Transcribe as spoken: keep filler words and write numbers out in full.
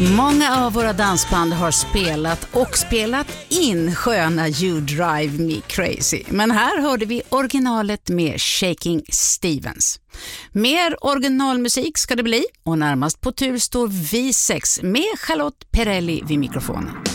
Många av våra dansband har spelat och spelat in sköna You Drive Me Crazy. Men här hörde vi originalet med Shaking Stevens. Mer originalmusik ska det bli och närmast på tur står Vi sex med Charlotte Perrelli vid mikrofonen.